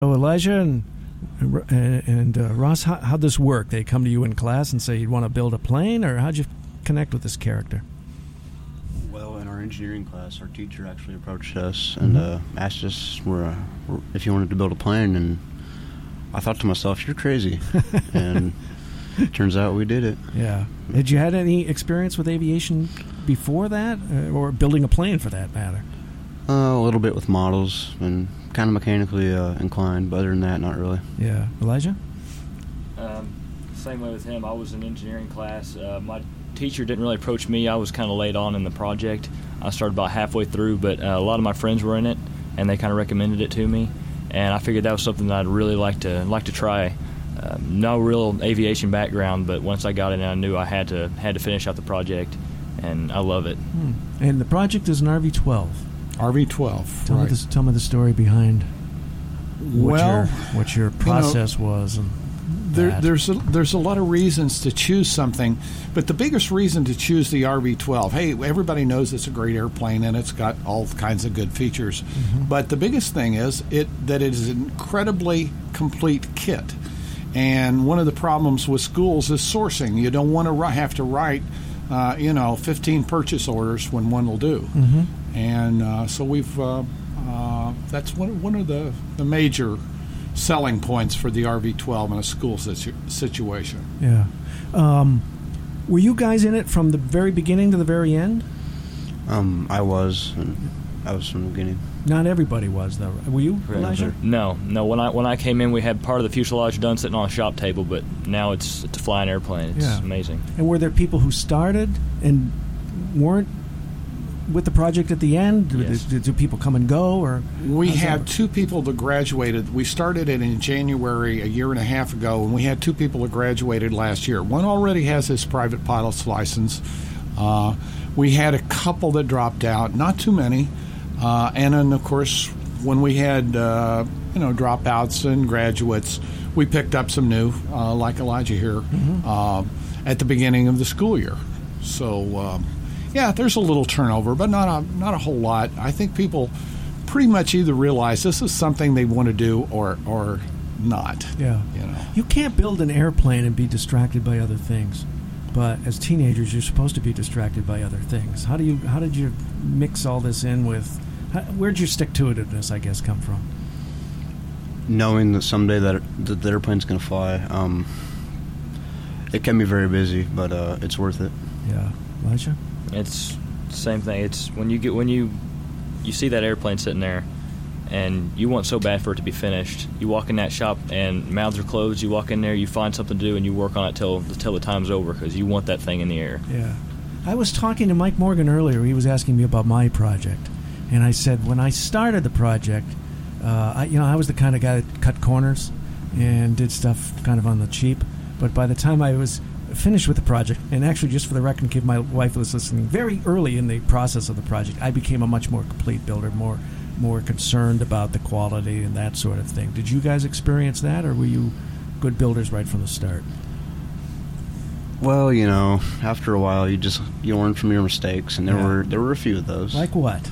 So Elijah and Ross, how'd this work? They come to you in class and say you'd want to build a plane, or how'd you connect with this character? Well, in our engineering class, our teacher actually approached us and asked us if you wanted to build a plane, and I thought to myself, you're crazy. And it turns out we did it. Yeah. Had you had any experience with aviation before that, or building a plane for that matter? A little bit with models and kind of mechanically inclined, but other than that, not really. Yeah. Elijah? Same way with him. I was in engineering class. My teacher didn't really approach me. I was kind of late on in the project. I started about halfway through, but a lot of my friends were in it, and they kind of recommended it to me. And I figured that was something that I'd really like to try. No real aviation background, but once I got in, I knew I had to finish out the project, and I love it. And the project is an RV-12. RV-12. Tell me the story behind what your process was. And there's a lot of reasons to choose something, but the biggest reason to choose the RV-12, hey, everybody knows it's a great airplane and it's got all kinds of good features, but the biggest thing is that it is an incredibly complete kit. And one of the problems with schools is sourcing. You don't want to have to write 15 purchase orders when one will do. And so we've that's one of the major selling points for the RV-12 in a school situation. Yeah. Were you guys in it from the very beginning to the very end? I was from the beginning. Not everybody was, though. Were you, Elijah? No. When I came in, we had part of the fuselage done sitting on a shop table, but now it's a flying airplane. It's amazing. And were there people who started and weren't with the project at the end? Yes. Do people come and go? Or we had two people that graduated. We started it in January a year and a half ago, and we had two people that graduated last year. One already has his private pilot's license. We had a couple that dropped out, not too many. And then, of course, when we had dropouts and graduates, we picked up some new, like Elijah here, at the beginning of the school year. So, there's a little turnover, but not a whole lot. I think people pretty much either realize this is something they want to do or not. Yeah. You can't build an airplane and be distracted by other things. But as teenagers, you're supposed to be distracted by other things. How did you mix all this in with? Where'd your stick-to-itiveness, I guess, come from? Knowing that someday that the airplane's going to fly, it can be very busy, but it's worth it. Yeah, Elijah. It's the same thing. It's when you see that airplane sitting there, and you want so bad for it to be finished. You walk in that shop and mouths are closed. You walk in there, you find something to do, and you work on it till the time's over because you want that thing in the air. Yeah. I was talking to Mike Morgan earlier. He was asking me about my project. And I said, when I started the project, I was the kind of guy that cut corners and did stuff kind of on the cheap. But by the time I was finished with the project, and actually just for the record, in case my wife was listening, very early in the process of the project, I became a much more complete builder, more concerned about the quality and that sort of thing. Did you guys experience that, or were you good builders right from the start? Well, after a while, you learn from your mistakes, and there were a few of those. Like what?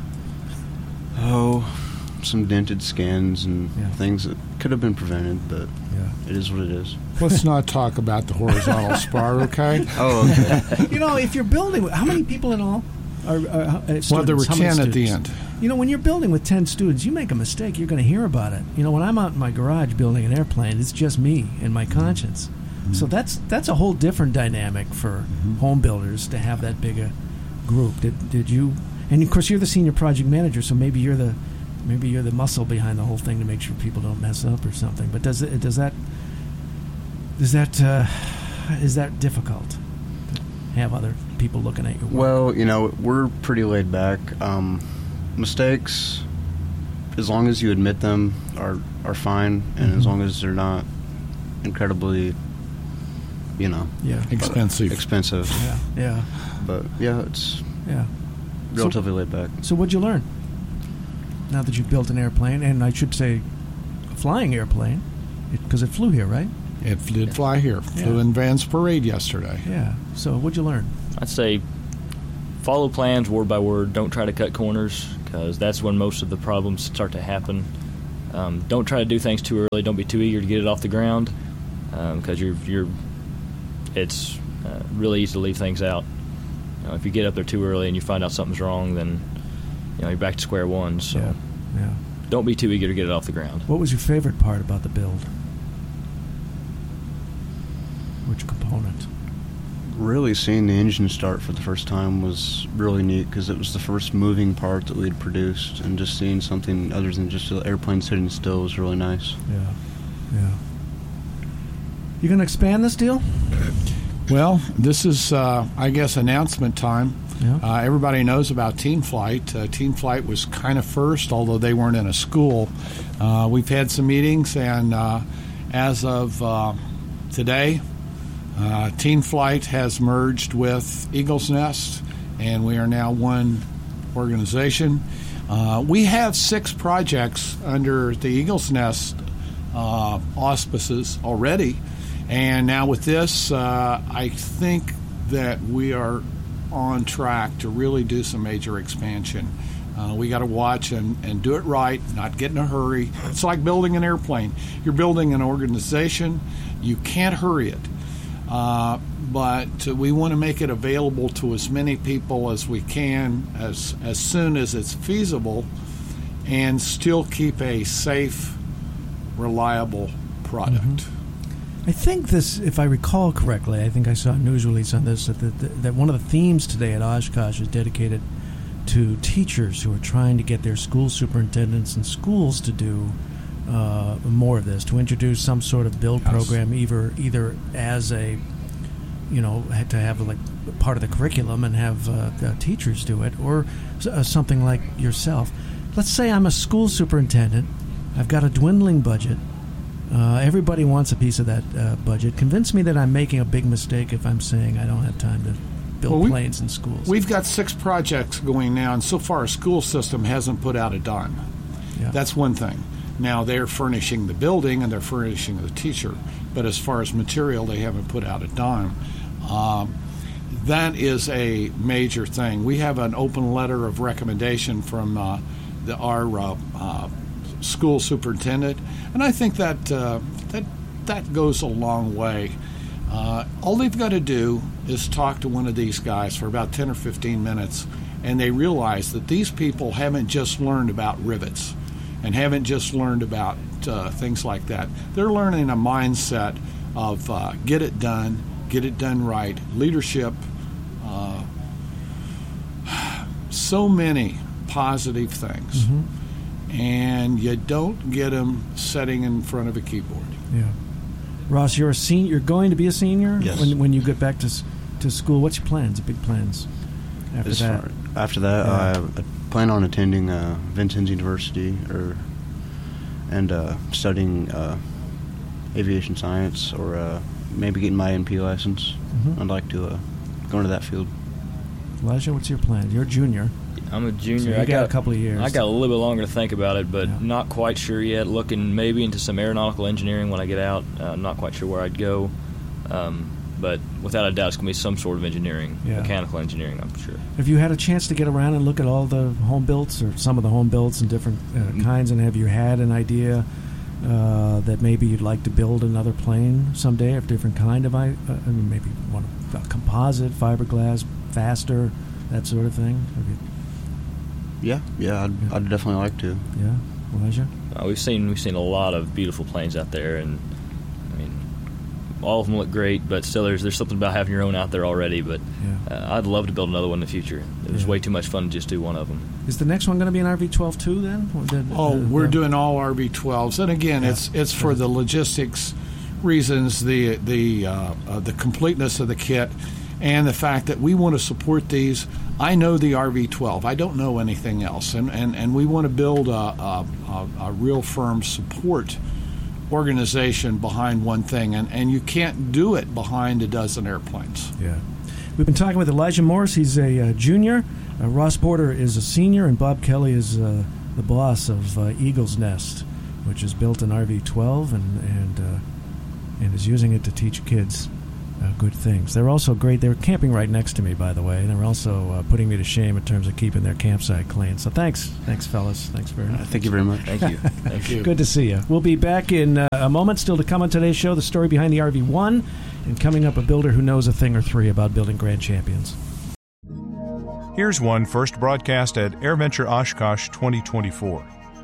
Oh, some dented skins and things that could have been prevented, but it is what it is. Let's not talk about the horizontal spar, okay? Oh, okay. If you're building, how many people in all are students? Well, there were 10 at the students? end. When you're building with 10 students, you make a mistake, you're going to hear about it. When I'm out in my garage building an airplane, it's just me and my conscience. So that's a whole different dynamic for home builders to have that big a group. Did you? And of course, you're the senior project manager, so maybe you're the muscle behind the whole thing to make sure people don't mess up or something. But is that difficult to have other people looking at your work? Well, we're pretty laid back. Mistakes, as long as you admit them, are fine, and as long as they're not incredibly, expensive. Yeah. But it's relatively laid back. So what'd you learn? Now that you've built an airplane, and I should say a flying airplane, because it flew here, right? It did fly here. Flew in Vans Parade yesterday. Yeah. So what'd you learn? I'd say follow plans word by word. Don't try to cut corners, because that's when most of the problems start to happen. Don't try to do things too early. Don't be too eager to get it off the ground, because it's really easy to leave things out. If you get up there too early and you find out something's wrong, then you're back to square one. So Yeah. don't be too eager to get it off the ground. What was your favorite part about the build? Which component? Really seeing the engine start for the first time was really neat because it was the first moving part that we'd produced, and just seeing something other than just the airplane sitting still was really nice. Yeah. You going to expand this deal? Well, this is, I guess, announcement time. Yeah. Everybody knows about Team Flight. Team Flight was kind of first, although they weren't in a school. We've had some meetings, and as of today, Team Flight has merged with Eagle's Nest, and we are now one organization. We have 6 projects under the Eagle's Nest auspices already, and now with this, I think that we are on track to really do some major expansion. We got to watch and do it right, not get in a hurry. It's like building an airplane. You're building an organization. You can't hurry it. But we want to make it available to as many people as we can as soon as it's feasible, and still keep a safe, reliable product. Mm-hmm. I think this, if I recall correctly, I think I saw a news release on this, that one of the themes today at Oshkosh is dedicated to teachers who are trying to get their school superintendents and schools to do more of this, to introduce some sort of build program, either as a, to have like part of the curriculum and have teachers do it, or something like yourself. Let's say I'm a school superintendent. I've got a dwindling budget. Everybody wants a piece of that budget. Convince me that I'm making a big mistake if I'm saying I don't have time to build planes in schools. We've got 6 projects going now, and so far our school system hasn't put out a dime. Yeah. That's one thing. Now they're furnishing the building and they're furnishing the teacher, but as far as material, they haven't put out a dime. That is a major thing. We have an open letter of recommendation from our school superintendent, and I think that goes a long way. All they've got to do is talk to one of these guys for about 10 or 15 minutes, and they realize that these people haven't just learned about rivets and haven't just learned about things like that. They're learning a mindset of get it done right, leadership, so many positive things. Mm-hmm. And you don't get them sitting in front of a keyboard. Yeah. Ross, you're a senior. You're going to be a senior. Yes. When you get back to school, what's your plans? Big plans after that? After that, I plan on attending Vincennes University and studying aviation science, or maybe getting my NP license. Mm-hmm. I'd like to go into that field. Elijah, what's your plan? You're a junior. I'm a junior. So you got a couple of years. I got a little bit longer to think about it, but not quite sure yet. Looking maybe into some aeronautical engineering when I get out. I'm not quite sure where I'd go, but without a doubt, it's going to be some sort of engineering, mechanical engineering, I'm sure. Have you had a chance to get around and look at all the home builds, or some of the home builds and different kinds, and have you had an idea that maybe you'd like to build another plane someday of different kind of, maybe one composite, fiberglass, faster, that sort of thing? Yeah, I'd definitely like to. Yeah, Elijah? We've seen a lot of beautiful planes out there, and I mean, all of them look great, but still there's something about having your own out there already. But I'd love to build another one in the future. It was way too much fun to just do one of them. Is the next one going to be an RV-12 too then? We're doing all RV-12s, and again, it's for the logistics reasons, the completeness of the kit, and the fact that we want to support these. I know the RV-12. I don't know anything else, and we want to build a real firm support organization behind one thing, and you can't do it behind a dozen airplanes. Yeah. We've been talking with Elijah Morris. He's a junior. Ross Porter is a senior, and Bob Kelly is the boss of Eagle's Nest, which has built an RV-12 and is using it to teach kids good things. They're also great. They're camping right next to me, by the way, and they're also putting me to shame in terms of keeping their campsite clean. So thanks, fellas. Thanks very much. Thank you very much. Thank you. Thank you. Good to see you. We'll be back in a moment. Still to come on today's show, the story behind the RV1, and coming up, a builder who knows a thing or three about building Grand Champions. Here's one first broadcast at AirVenture Oshkosh 2024.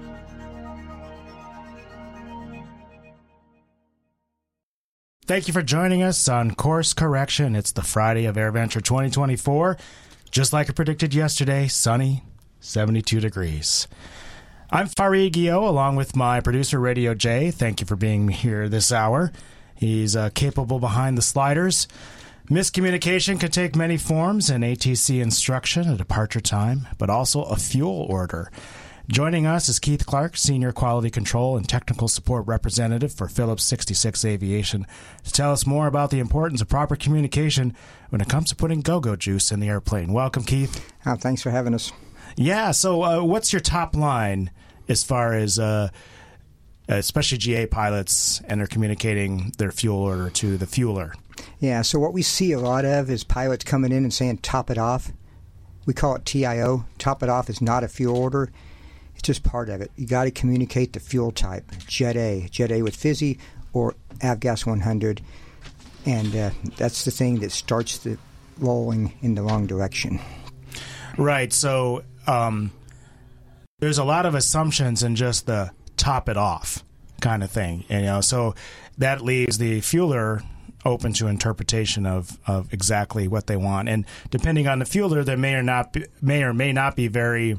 Thank you for joining us on Course Correction. It's the Friday of AirVenture 2024. Just like I predicted yesterday, sunny, 72 degrees. I'm Farid Guillot, along with my producer, Radio J. Thank you for being here this hour. He's capable behind the sliders. Miscommunication can take many forms: an ATC instruction, a departure time, but also a fuel order. Joining us is Keith Clark, Senior Quality Control and Technical Support Representative for Phillips 66 Aviation, to tell us more about the importance of proper communication when it comes to putting go-go juice in the airplane. Welcome, Keith. Thanks for having us. Yeah, so what's your top line as far as especially GA pilots and they're communicating their fuel order to the fueler? Yeah, so what we see a lot of is pilots coming in and saying, top it off. We call it TIO. Top it off is not a fuel order. It's just part of it. You got to communicate the fuel type, Jet A with Fizzy, or Avgas 100, and that's the thing that starts the rolling in the wrong direction. Right. So there's a lot of assumptions in just the top it off kind of thing, so that leaves the fueler open to interpretation of exactly what they want, and depending on the fueler, they may or may not be very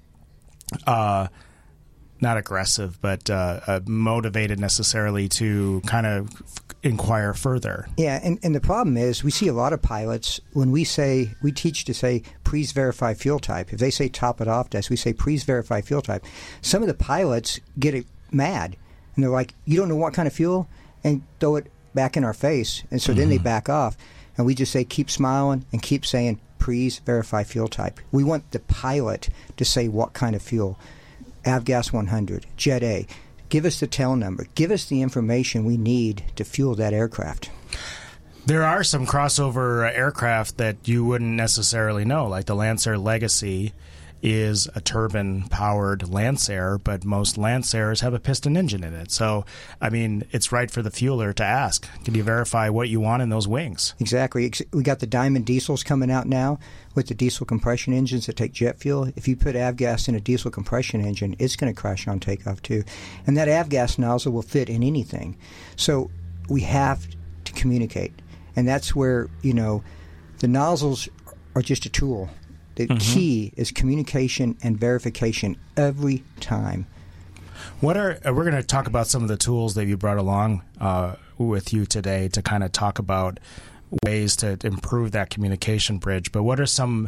not aggressive, but motivated necessarily to kind of inquire further. Yeah, and the problem is we see a lot of pilots, when we teach to say, please verify fuel type. If they say top it off to us, we say, please verify fuel type. Some of the pilots get mad, and they're like, you don't know what kind of fuel? And throw it back in our face. And so then they back off, and we just say, keep smiling and keep saying, please verify fuel type. We want the pilot to say what kind of fuel. Avgas 100, Jet A. Give us the tail number. Give us the information we need to fuel that aircraft. There are some crossover aircraft that you wouldn't necessarily know, like the Lancer Legacy is a turbine-powered Lancer, but most Lancers have a piston engine in it. So, I mean, it's right for the fueler to ask, can you verify what you want in those wings? Exactly. We got the Diamond diesels coming out now with the diesel compression engines that take jet fuel. If you put avgas in a diesel compression engine, it's going to crash on takeoff too. And that avgas nozzle will fit in anything. So we have to communicate. And that's where, the nozzles are just a tool. The key is communication and verification every time. We're going to talk about some of the tools that you brought along with you today to kind of talk about ways to improve that communication bridge. But what are some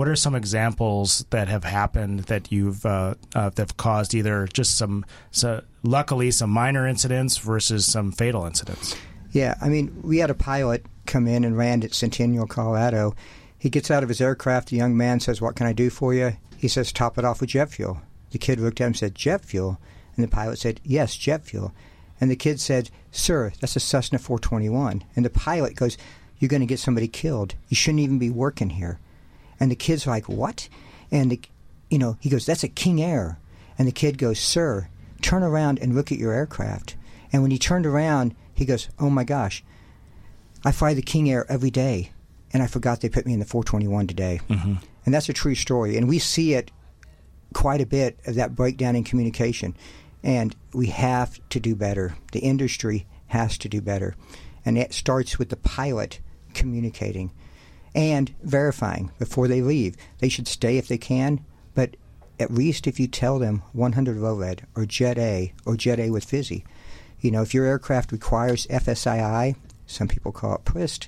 examples that have happened that you've that have caused either just luckily some minor incidents versus some fatal incidents? Yeah, I mean, we had a pilot come in and land at Centennial, Colorado. He gets out of his aircraft. The young man says, what can I do for you? He says, top it off with jet fuel. The kid looked at him and said, jet fuel? And the pilot said, yes, jet fuel. And the kid said, sir, that's a Cessna 421. And the pilot goes, you're going to get somebody killed. You shouldn't even be working here. And the kid's like, what? And, he goes, that's a King Air. And the kid goes, sir, turn around and look at your aircraft. And when he turned around, he goes, oh, my gosh, I fly the King Air every day. And I forgot they put me in the 421 today. And that's a true story. And we see it quite a bit of that breakdown in communication. And we have to do better. The industry has to do better. And it starts with the pilot communicating and verifying before they leave. They should stay if they can, but at least if you tell them 100 low-lead or Jet A with Fizzy. If your aircraft requires FSII, some people call it PLIST,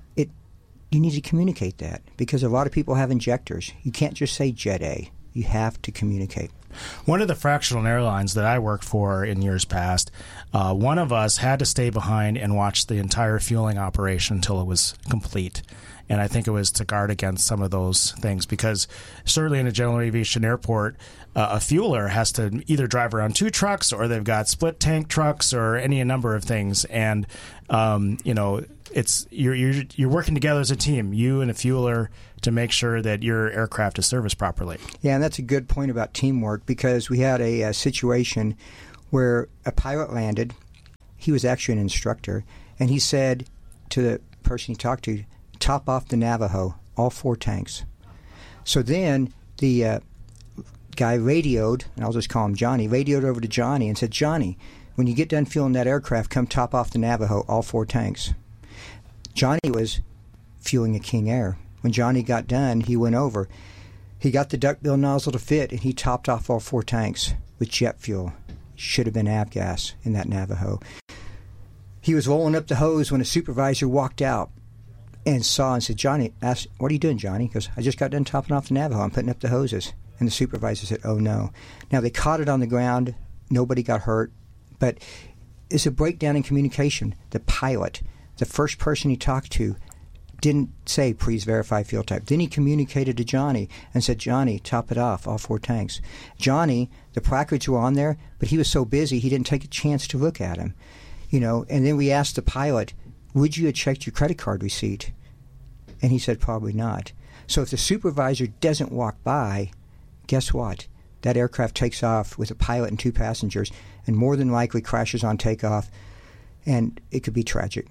you need to communicate that because a lot of people have injectors. You can't just say Jet A. You have to communicate. One of the fractional airlines that I worked for in years past, one of us had to stay behind and watch the entire fueling operation until it was complete. And I think it was to guard against some of those things because certainly in a general aviation airport, a fueler has to either drive around two trucks or they've got split tank trucks or any number of things. And, you're working together as a team, you and a fueler, to make sure that your aircraft is serviced properly. Yeah, and that's a good point about teamwork, because we had a situation where a pilot landed. He was actually an instructor, and he said to the person he talked to, top off the Navajo, all 4 tanks. So then the guy radioed, and I'll just call him Johnny, radioed over to Johnny and said, Johnny, when you get done fueling that aircraft, come top off the Navajo, all 4 tanks. Johnny was fueling a King Air. When Johnny got done, he went over. He got the duckbill nozzle to fit, and he topped off all 4 tanks with jet fuel. Should have been avgas in that Navajo. He was rolling up the hose when a supervisor walked out and saw and said, Johnny, asked, what are you doing, Johnny? He goes, I just got done topping off the Navajo. I'm putting up the hoses. And the supervisor said, oh, no. Now, they caught it on the ground. Nobody got hurt. But it's a breakdown in communication. The pilot, the first person he talked to, didn't say, please verify fuel type. Then he communicated to Johnny and said, Johnny, top it off, all 4 tanks. Johnny, the placards were on there, but he was so busy he didn't take a chance to look at him. You know, and then we asked the pilot, would you have checked your credit card receipt? And he said, probably not. So if the supervisor doesn't walk by, guess what? That aircraft takes off with a pilot and 2 passengers, and more than likely crashes on takeoff, and it could be tragic.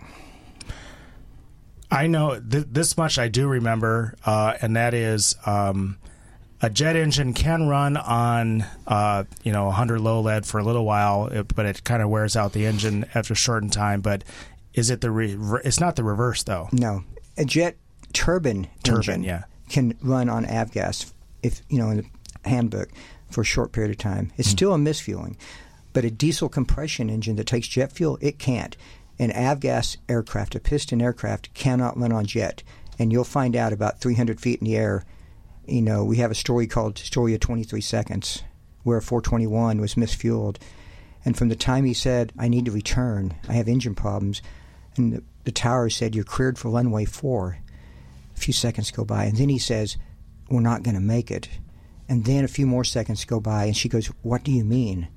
I know this much I do remember, and that is a jet engine can run on 100 low lead for a little while, but it kind of wears out the engine after a short time. But is it it's not the reverse, though? No. A jet turbine engine can run on avgas, if in the handbook, for a short period of time. It's still a misfueling. But a diesel compression engine that takes jet fuel, it can't. An avgas aircraft, a piston aircraft, cannot run on jet. And you'll find out about 300 feet in the air. We have a story called Story of 23 Seconds, where a 421 was misfueled. And from the time he said, I need to return, I have engine problems, and the tower said, you're cleared for runway 4. A few seconds go by, and then he says, we're not going to make it. And then a few more seconds go by, and she goes, what do you mean?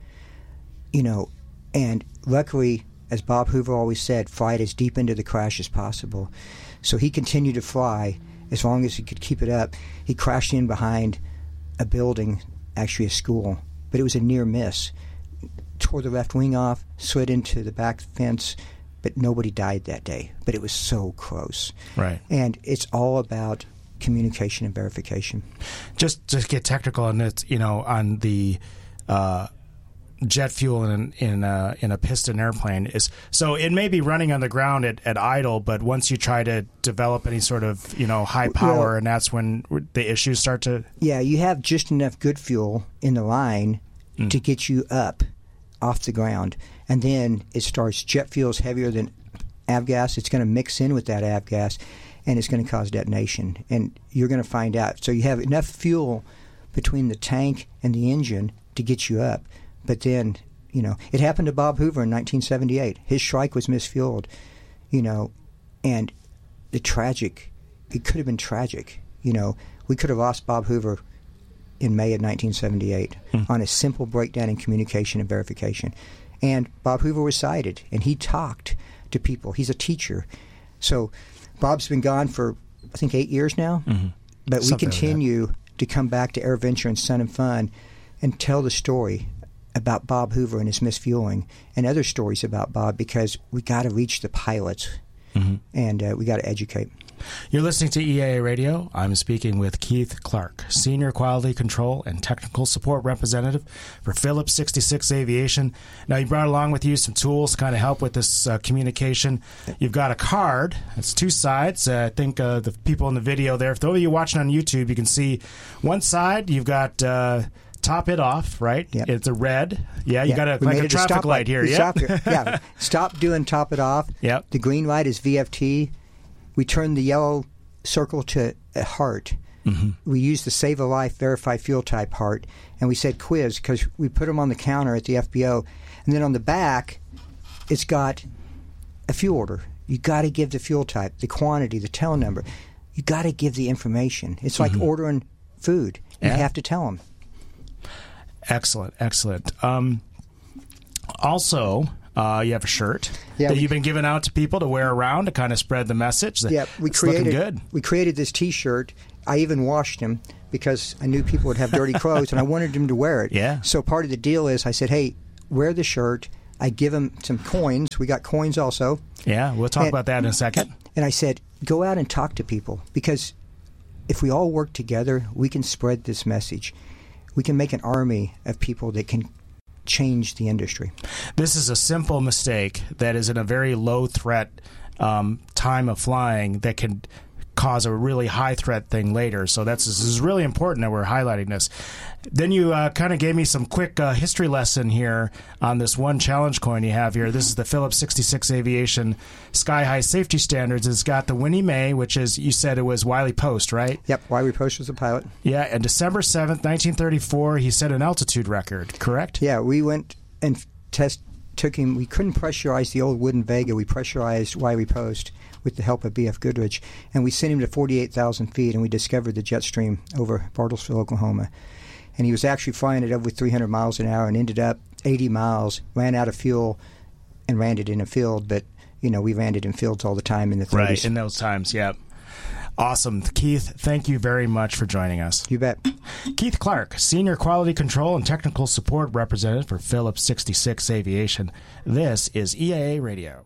And luckily, as Bob Hoover always said, fly it as deep into the crash as possible. So he continued to fly as long as he could keep it up. He crashed in behind a building, actually a school, but it was a near miss. Tore the left wing off, slid into the back fence, but nobody died that day. But it was so close. Right. And it's all about communication and verification. Just to get technical on it, on the jet fuel in a piston airplane is, so it may be running on the ground at idle, but once you try to develop any sort of high power, and that's when the issues start to. Yeah, you have just enough good fuel in the line to get you up off the ground, and then it starts. Jet fuel is heavier than avgas. It's going to mix in with that avgas, and it's going to cause detonation, and you're going to find out. So you have enough fuel between the tank and the engine to get you up. But then, it happened to Bob Hoover in 1978. His Shrike was misfueled, and it could have been tragic. We could have lost Bob Hoover in May of 1978 on a simple breakdown in communication and verification. And Bob Hoover was cited, and he talked to people. He's a teacher. So Bob's been gone for, I think, 8 years now. But we continue to come back to AirVenture and Sun and Fun and tell the story about Bob Hoover and his misfueling, and other stories about Bob, because we got to reach the pilots, and we got to educate. You're listening to EAA Radio. I'm speaking with Keith Clark, Senior Quality Control and Technical Support Representative for Phillips 66 Aviation. Now, you brought along with you some tools to kind of help with this communication. You've got a card. It's 2 sides. I think the people in the video there, for those of you watching on YouTube, you can see one side. You've got top it off, right? Yep. It's a red. Yeah, you got like a traffic light here. Yeah. Stop doing top it off. Yep. The green light is VFT. We turn the yellow circle to a heart. We use the Save a Life Verify Fuel Type heart, and we said quiz because we put them on the counter at the FBO. And then on the back, it's got a fuel order. You got to give the fuel type, the quantity, the tail number. You got to give the information. It's like ordering food. You have to tell them. Excellent. Also, You have a shirt that you've been giving out to people to wear around to kind of spread the message. Yeah, it's looking good. We created this T-shirt. I even washed him because I knew people would have dirty clothes, and I wanted them to wear it. Yeah. So part of the deal is I said, hey, wear the shirt. I give them some coins. We got coins also. Yeah, we'll talk about that in a second. And I said, go out and talk to people, because if we all work together, we can spread this message. We can make an army of people that can change the industry. This is a simple mistake that is in a very low threat time of flying that can cause a really high threat thing later. So this is really important that we're highlighting this. Then you kind of gave me some quick history lesson here on this one challenge coin you have here. This is the Phillips 66 Aviation Sky High Safety Standards. It's got the Winnie Mae, which is, you said it was Wiley Post, right? Yep, Wiley Post was the pilot. Yeah, and December 7th, 1934, he set an altitude record, correct? Yeah, we went and took him. We couldn't pressurize the old wooden Vega. We pressurized Wiley Post with the help of B.F. Goodrich, and we sent him to 48,000 feet, and we discovered the jet stream over Bartlesville, Oklahoma. And he was actually flying at over 300 miles an hour and ended up 80 miles, ran out of fuel, and landed in a field. But, we landed in fields all the time in the 30s. Right, in those times, yeah. Awesome. Keith, thank you very much for joining us. You bet. Keith Clark, Senior Quality Control and Technical Support Representative for Phillips 66 Aviation. This is EAA Radio.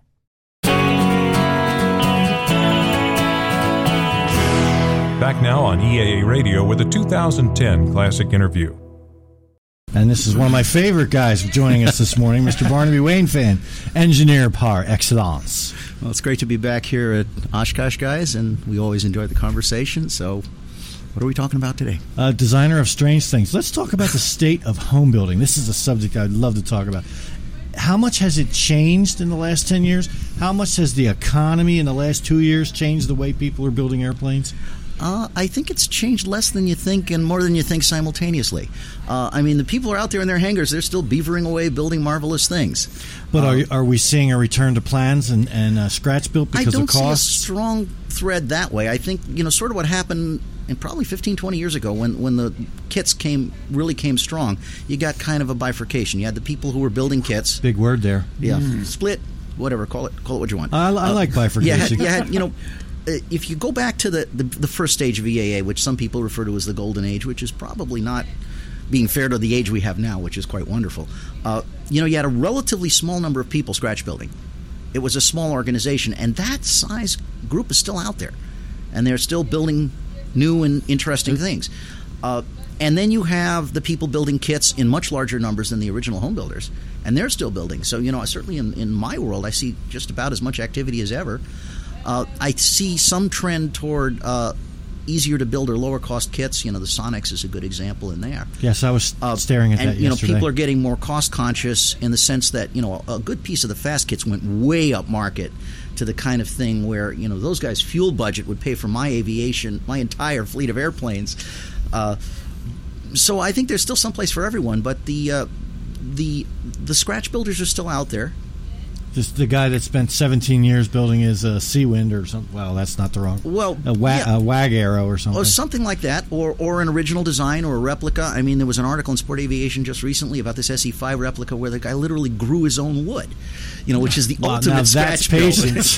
Back now on EAA Radio with a 2010 Classic Interview. And this is one of my favorite guys joining us this morning, Mr. Barnaby Wainfan, engineer par excellence. Well, it's great to be back here at Oshkosh, guys, and we always enjoy the conversation. So what are we talking about today? Designer of strange things. Let's talk about the state of home building. This is a subject I'd love to talk about. How much has it changed in the last 10 years? How much has the economy in the last 2 years changed the way people are building airplanes? I think it's changed less than you think and more than you think simultaneously. The people are out there in their hangars. They're still beavering away, building marvelous things. But are we seeing a return to plans and scratch built because of costs? I don't see a strong thread that way. I think, sort of what happened in probably 15, 20 years ago when the kits really came strong, you got kind of a bifurcation. You had the people who were building kits. Big word there. Yeah. Split, whatever, call it what you want. I like bifurcation. You had if you go back to the first stage of EAA, which some people refer to as the golden age, which is probably not being fair to the age we have now, which is quite wonderful, you had a relatively small number of people scratch building. It was a small organization, and that size group is still out there, and they're still building new and interesting things. And then you have the people building kits in much larger numbers than the original home builders, and they're still building. So, certainly in my world, I see just about as much activity as ever. I see some trend toward easier to build or lower cost kits. The Sonics is a good example in there. Yes, I was staring at that yesterday. People are getting more cost conscious in the sense that a good piece of the fast kits went way up market to the kind of thing where those guys' fuel budget would pay for my entire fleet of airplanes. So I think there's still some place for everyone, but the scratch builders are still out there. Just the guy that spent 17 years building his Seawind or something. Well, that's not the wrong. Well, a WAG Arrow or something. Or something like that, or an original design or a replica. There was an article in Sport Aviation just recently about this SE5 replica where the guy literally grew his own wood. Which is the ultimate scratch build. Patience.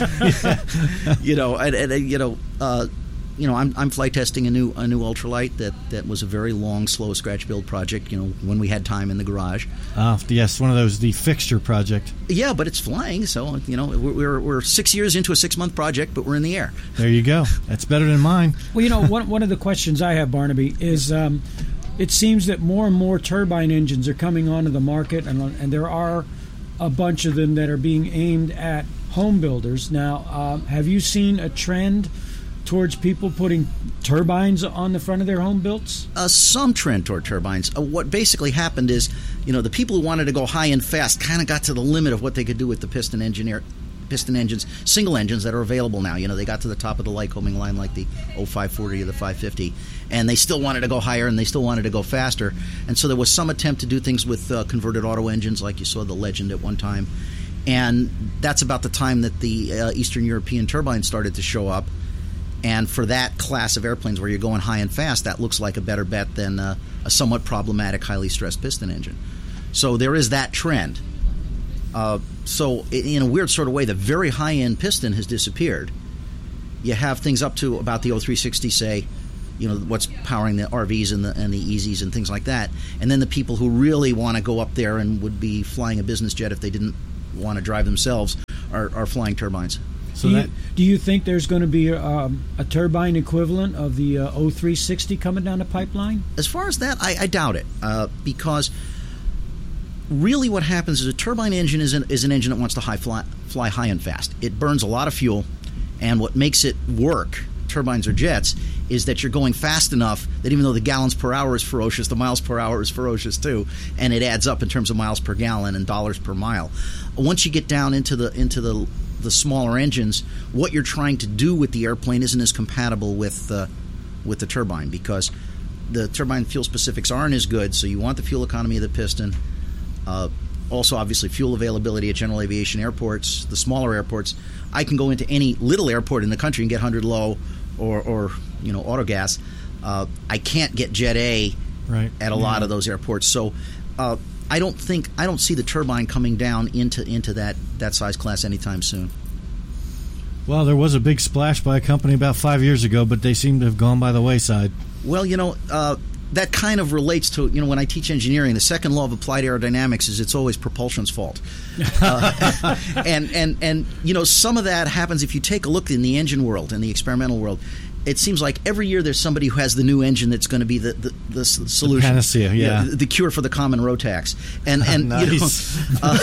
I'm flight testing a new ultralight that was a very long, slow scratch build project. When we had time in the garage. Yes, one of those, the fixture project. Yeah, but it's flying. So we're 6 years into a 6-month project, but we're in the air. There you go. That's better than mine. Well, one of the questions I have, Barnaby, is it seems that more and more turbine engines are coming onto the market, and there are a bunch of them that are being aimed at home builders. Now, have you seen a trend towards people putting turbines on the front of their home builds? Some trend toward turbines. What basically happened is, the people who wanted to go high and fast kind of got to the limit of what they could do with the piston engines, single engines that are available now. They got to the top of the Lycoming line like the 0540 or the 550, and they still wanted to go higher and they still wanted to go faster. And so there was some attempt to do things with converted auto engines, like you saw the Legend at one time. And that's about the time that the Eastern European turbines started to show up. And for that class of airplanes where you're going high and fast, that looks like a better bet than a somewhat problematic, highly stressed piston engine. So there is that trend. So in a weird sort of way, the very high-end piston has disappeared. You have things up to about the O360, say, what's powering the RVs and the EZs and things like that. And then the people who really want to go up there and would be flying a business jet if they didn't want to drive themselves are flying turbines. So do you think there's going to be a turbine equivalent of the O360 coming down the pipeline? As far as that, I doubt it, because really what happens is a turbine engine is an engine that wants to fly high and fast. It burns a lot of fuel, and what makes it work, turbines or jets, is that you're going fast enough that even though the gallons per hour is ferocious, the miles per hour is ferocious too, and it adds up in terms of miles per gallon and dollars per mile. Once you get down into the smaller engines, what you're trying to do with the airplane isn't as compatible with the turbine, because the turbine fuel specifics aren't as good, so you want the fuel economy of the piston. Also, obviously, fuel availability at general aviation airports, the smaller airports. I can go into any little airport in the country and get 100 low or autogas. I can't get Jet A at a lot of those airports. So I don't see the turbine coming down into that size class anytime soon. Well, there was a big splash by a company about 5 years ago, but they seem to have gone by the wayside. Well, that kind of relates to, when I teach engineering, the second law of applied aerodynamics is it's always propulsion's fault. And some of that happens if you take a look in the engine world, in the experimental world. It seems like every year there's somebody who has the new engine that's going to be the solution. The panacea, yeah. The cure for the common Rotax. And nice.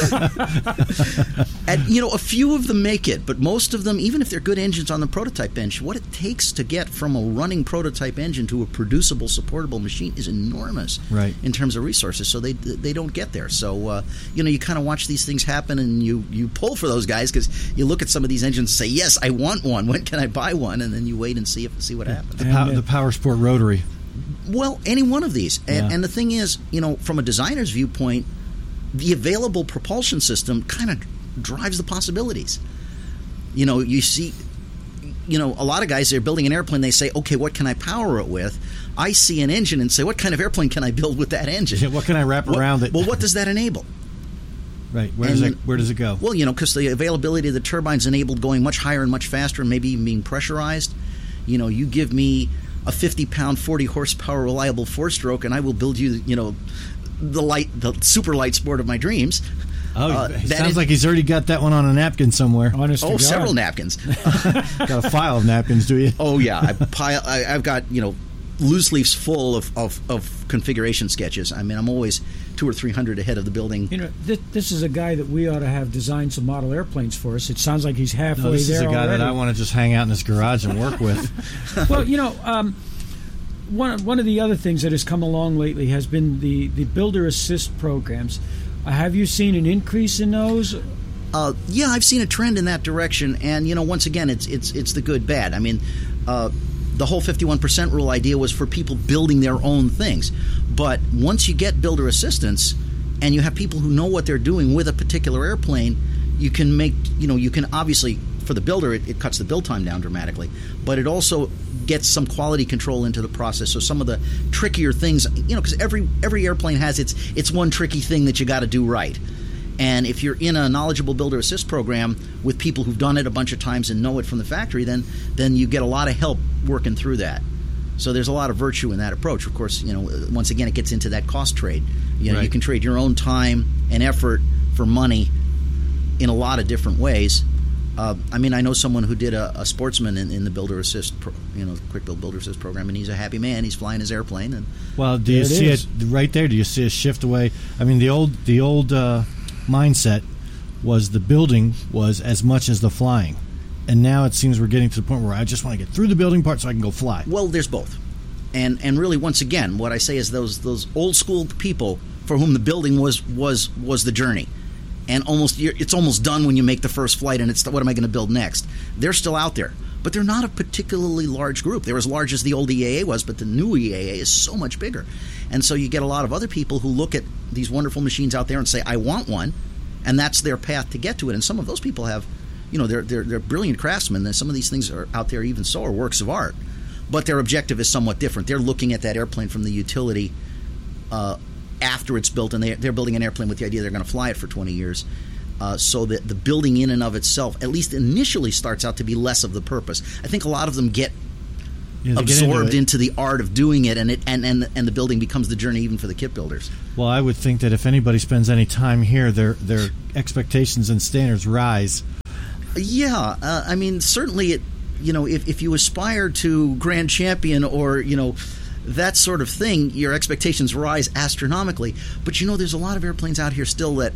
a few of them make it, but most of them, even if they're good engines on the prototype bench, what it takes to get from a running prototype engine to a producible, supportable machine is enormous in terms of resources, so they don't get there. So, you kind of watch these things happen, and you pull for those guys because you look at some of these engines and say, yes, I want one. When can I buy one? And then you wait and see what happens. The Power Sport Rotary. Well, any one of these. And the thing is, from a designer's viewpoint, the available propulsion system kind of drives the possibilities. You see, a lot of guys, they're building an airplane, they say, okay, what can I power it with? I see an engine and say, what kind of airplane can I build with that engine? Yeah, what can I wrap around it? Well, what does that enable? Right. Where does it go? Well, because the availability of the turbine's enabled going much higher and much faster, and maybe even being pressurized. You give me a 50-pound, 40-horsepower reliable four-stroke, and I will build you, the super light sport of my dreams. Sounds like he's already got that one on a napkin somewhere. Several napkins. Got a file of napkins, do you? Oh yeah, I've got loose leaves full of configuration sketches. I mean, I'm always 200 or 300 ahead of the building. This is a guy that we ought to have designed some model airplanes for us. It sounds like he's halfway there. This is a guy already. that I want to just hang out in his garage and work with. Well, one of the other things that has come along lately has been the builder assist programs. Have you seen an increase in those? Yeah, I've seen a trend in that direction, and once again, it's the good bad. I mean, the whole 51% rule idea was for people building their own things, but once you get builder assistance, and you have people who know what they're doing with a particular airplane, you can make you can obviously for the builder it cuts the build time down dramatically, but it also gets some quality control into the process. So some of the trickier things, because every airplane has its one tricky thing that you got to do right. And if you're in a knowledgeable builder assist program with people who've done it a bunch of times and know it from the factory, then you get a lot of help working through that. So there's a lot of virtue in that approach. Of course, once again, it gets into that cost trade. You can trade your own time and effort for money in a lot of different ways. I mean, I know someone who did a sportsman in the builder assist, quick build builder assist program, and he's a happy man. He's flying his airplane. And well, do you see it right there? Do you see a shift away? I mean, the old mindset was the building was as much as the flying, and now it seems we're getting to the point where I just want to get through the building part so I can go fly. Well, there's both, and really, once again, what I say is those old school people for whom the building was the journey. And it's almost done when you make the first flight, and it's what am I going to build next? They're still out there, but they're not a particularly large group. They're as large as the old EAA was, but the new EAA is so much bigger. And so you get a lot of other people who look at these wonderful machines out there and say, I want one, and that's their path to get to it. And some of those people have, they're brilliant craftsmen, and some of these things are out there even so are works of art. But their objective is somewhat different. They're looking at that airplane from the utility after it's built, and they're building an airplane with the idea they're going to fly it for 20 years. so that the building in and of itself, at least initially, starts out to be less of the purpose. I think a lot of them get absorbed into the art of doing it, and the building becomes the journey even for the kit builders. Well, I would think that if anybody spends any time here, their expectations and standards rise. Yeah, I mean, certainly, if you aspire to grand champion or that sort of thing, your expectations rise astronomically. But there's a lot of airplanes out here still that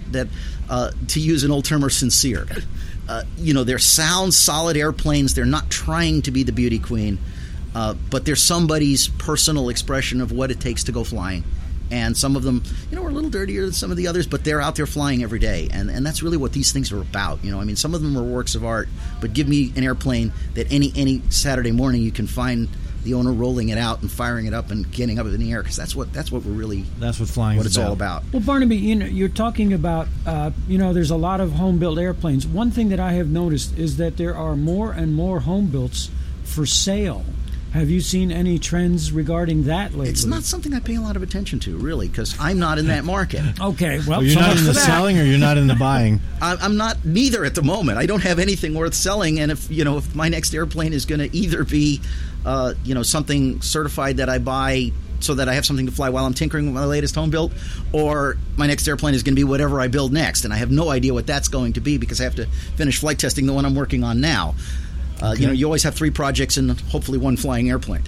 to use an old term, are sincere. They're sound, solid airplanes. They're not trying to be the beauty queen, but they're somebody's personal expression of what it takes to go flying. And some of them, are a little dirtier than some of the others, but they're out there flying every day. And that's really what these things are about. I mean, some of them are works of art, but give me an airplane that any Saturday morning you can find the owner rolling it out and firing it up and getting up in the air, because that's what we're really, that's what flying is it's all about. Well, Barnaby, you're talking about there's a lot of home built airplanes. One thing that I have noticed is that there are more and more home builts for sale. Have you seen any trends regarding that lately? It's not something I pay a lot of attention to, really, because I'm not in that market. Okay, well, you're not in the selling, or you're not in the buying. I'm not neither at the moment. I don't have anything worth selling, and if my next airplane is going to either be something certified that I buy so that I have something to fly while I'm tinkering with my latest home built, or my next airplane is going to be whatever I build next, and I have no idea what that's going to be because I have to finish flight testing the one I'm working on now. Okay. You always have 3 projects and hopefully 1 flying airplane.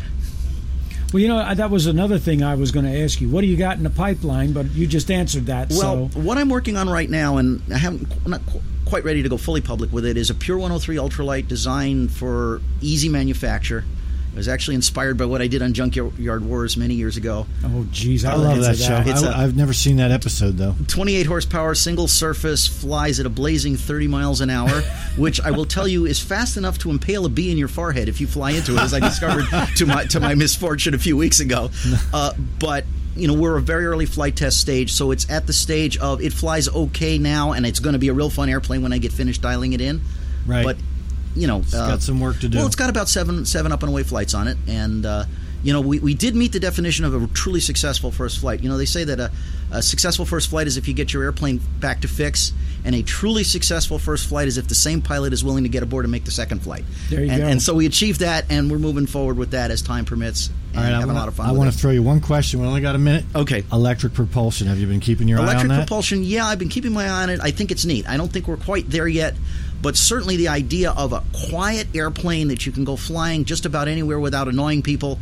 Well, that was another thing I was going to ask you. What do you got in the pipeline? But you just answered that. Well, what I'm working on right now, and I'm not quite ready to go fully public with it, is a Pure 103 ultralight designed for easy manufacture. It was actually inspired by what I did on Junkyard Wars many years ago. Oh, geez, I love that show. I've never seen that episode, though. 28 horsepower, single surface, flies at a blazing 30 miles an hour, which I will tell you is fast enough to impale a bee in your forehead if you fly into it, as I discovered to my misfortune a few weeks ago. But we're a very early flight test stage, so it's at the stage of it flies okay now, and it's going to be a real fun airplane when I get finished dialing it in. Right. But it's got some work to do. Well, it's got about seven up and away flights on it, and we did meet the definition of a truly successful first flight. They say that a successful first flight is if you get your airplane back to fix, and a truly successful first flight is if the same pilot is willing to get aboard and make the second flight. There you go. And so we achieved that, and we're moving forward with that as time permits. And all right, having a lot of fun. I want to throw you one question. We only got a minute. Okay. Electric propulsion. Have you been keeping your eye on that? Electric propulsion, yeah, I've been keeping my eye on it. I think it's neat. I don't think we're quite there yet. But certainly the idea of a quiet airplane that you can go flying just about anywhere without annoying people,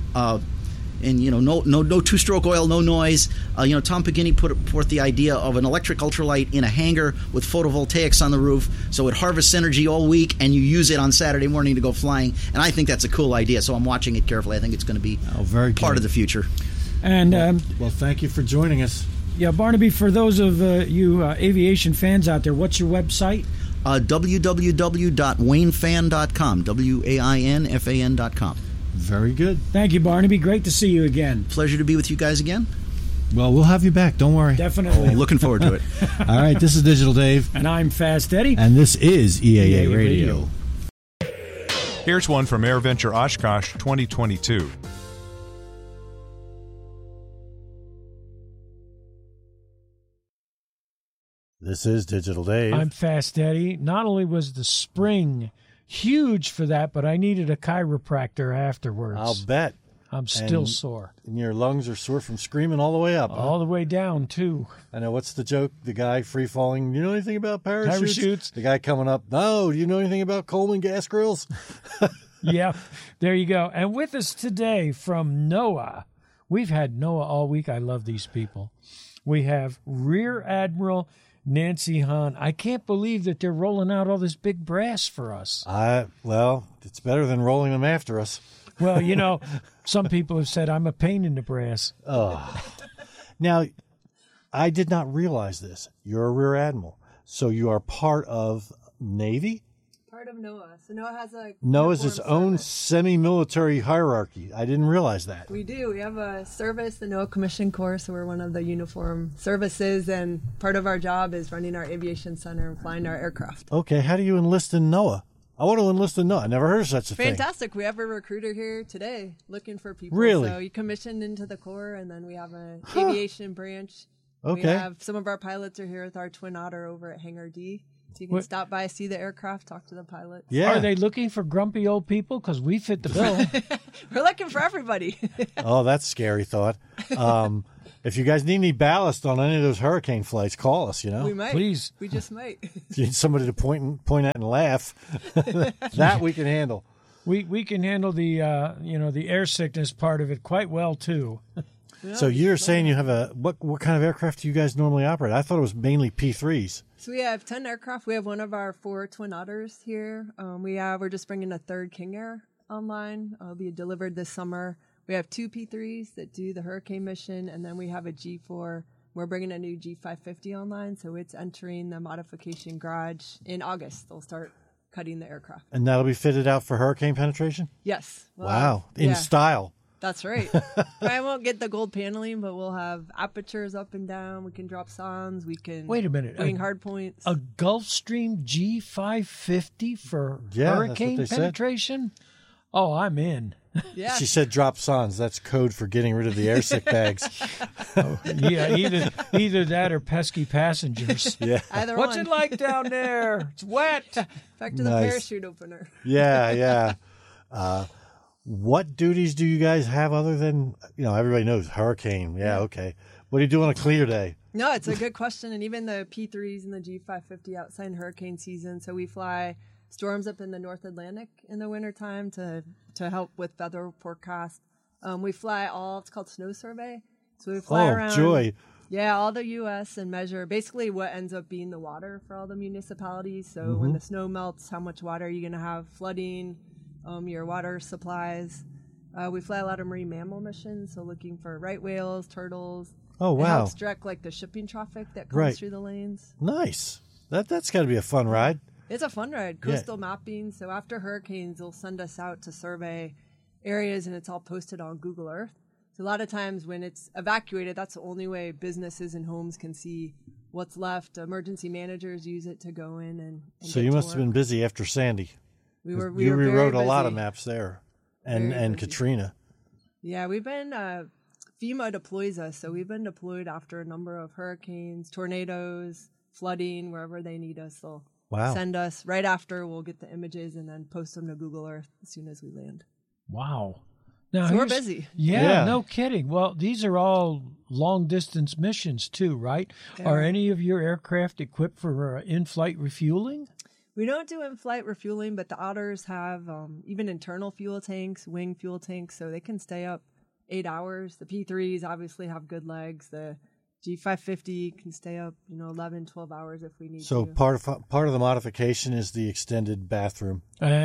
and no two-stroke oil, no noise. Tom Pagini put forth the idea of an electric ultralight in a hangar with photovoltaics on the roof, so it harvests energy all week, and you use it on Saturday morning to go flying. And I think that's a cool idea, so I'm watching it carefully. I think it's going to be part of the future. And well, thank you for joining us. Yeah, Barnaby, for those of you aviation fans out there, what's your website? www.wainfan.com, WAINFAN.com. Very good. Thank you, Barnaby. Great to see you again. Pleasure to be with you guys again. Well, we'll have you back. Don't worry. Definitely. Looking forward to it. All right, this is Digital Dave. And I'm Fast Eddie. And this is EAA Radio. Here's one from AirVenture Oshkosh 2022. This is Digital Dave. I'm Fast Eddie. Not only was the spring huge for that, but I needed a chiropractor afterwards. I'll bet. I'm still sore. And your lungs are sore from screaming all the way up. All the way down, too. I know. What's the joke? The guy free falling. Do you know anything about parachutes? The guy coming up. No. Do you know anything about Coleman gas grills? Yeah. There you go. And with us today from NOAA, we've had NOAA all week. I love these people. We have Rear Admiral Nancy Hahn. I can't believe that they're rolling out all this big brass for us. Well, it's better than rolling them after us. Well, some people have said I'm a pain in the brass. Oh. Now, I did not realize this. You're a Rear Admiral, so you are part of Navy? Part of NOAA. So NOAA has its own semi-military hierarchy. I didn't realize that. We do. We have a service, the NOAA Commission Corps, so we're one of the uniform services, and part of our job is running our aviation center and flying our aircraft. Okay, how do you enlist in NOAA? I want to enlist in NOAA. I never heard of such a thing. Fantastic. We have a recruiter here today looking for people. Really? So you commissioned into the Corps, and then we have an aviation branch We Okay. have some of our pilots are here with our Twin Otter over at Hangar D. So you can What- stop by, see the aircraft, talk to the pilots. Yeah. Are they looking for grumpy old people? Because we fit the bill. We're looking for everybody. Oh, that's a scary thought. If you guys need any ballast on any of those hurricane flights, call us, you know. We might. Please. We just might. If you need somebody to point at and laugh, that we can handle. We can handle the the air sickness part of it quite well too. So you're saying you have what kind of aircraft do you guys normally operate? I thought it was mainly P3s. So we have 10 aircraft. We have one of our 4 Twin Otters here. We're just bringing a third King Air online. It'll be delivered this summer. We have 2 P3s that do the Hurricane mission, and then we have a G4. We're bringing a new G550 online, so it's entering the modification garage in August. They'll start cutting the aircraft. And that'll be fitted out for hurricane penetration? Yes. Wow. In style. That's right. I won't get the gold paneling, but we'll have apertures up and down. We can drop songs. We can Wait a minute. wing hard points. A Gulfstream G550 for Yeah, that's what hurricane they said. penetration? Oh, I'm in. Yeah. She said drop sans. That's code for getting rid of the airsick bags. Yeah, either that or pesky passengers. Yeah. Either What's one. it like down there? It's wet. Back to the Nice. parachute opener. Yeah. What duties do you guys have other than, everybody knows hurricane. Yeah, okay. What do you do on a clear day? No, it's a good question. And even the P3s and the G550 outside in hurricane season. So we fly storms up in the North Atlantic in the wintertime to help with weather forecast. We fly it's called snow survey. So we fly around. Joy. Yeah, all the U.S. and measure basically what ends up being the water for all the municipalities. So when the snow melts, how much water are you going to have flooding, your water supplies. We fly a lot of marine mammal missions, so looking for right whales, turtles. Oh, It wow. helps direct the shipping traffic that comes Right. through the lanes. Nice. That's got to be a fun ride. It's a fun ride. Coastal mapping. So after hurricanes, they'll send us out to survey areas, and it's all posted on Google Earth. So a lot of times when it's evacuated, that's the only way businesses and homes can see what's left. Emergency managers use it to go in and So get you to must have work. been busy after Sandy. We were You very rewrote a lot of busy. maps there. Very And busy. Katrina. Yeah, we've been FEMA deploys us, so we've been deployed after a number of hurricanes, tornadoes, flooding, wherever they need us. They'll Wow. send us right after. We'll get the images and then post them to Google Earth as soon as we land. Wow. Now, So we're here's- busy. Yeah, no kidding. Well, these are all long distance missions too, right? They Are are. any of your aircraft equipped for in-flight refueling? We don't do in-flight refueling, but the Otters have even internal fuel tanks, wing fuel tanks, so they can stay up 8 hours. The P3s obviously have good legs. The G550 can stay up, 11, 12 hours if we need So to. part of the modification is the extended bathroom.